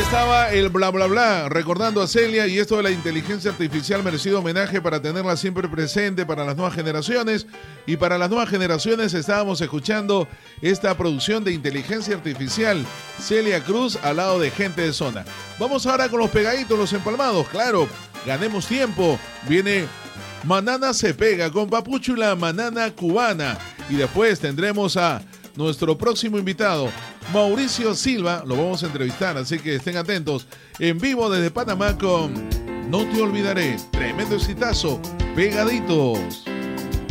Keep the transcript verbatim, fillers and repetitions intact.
estaba el bla bla bla, recordando a Celia y esto de la inteligencia artificial, merecido homenaje para tenerla siempre presente para las nuevas generaciones. Y para las nuevas generaciones estábamos escuchando esta producción de inteligencia artificial, Celia Cruz al lado de Gente de Zona. Vamos ahora con los pegaditos, los empalmados, claro, ganemos tiempo. Viene Manana se pega con Papucho, Manana cubana. Y después tendremos a nuestro próximo invitado, Mauricio Silva, lo vamos a entrevistar, así que estén atentos. En vivo desde Panamá con No Te Olvidaré, tremendo exitazo, pegaditos.